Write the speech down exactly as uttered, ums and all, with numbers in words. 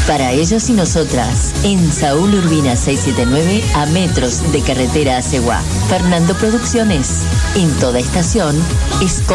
Para ellos y nosotras, en Saúl Urbina seiscientos setenta y nueve, a metros de carretera a Ceguá. Fernando Producciones, en toda estación, es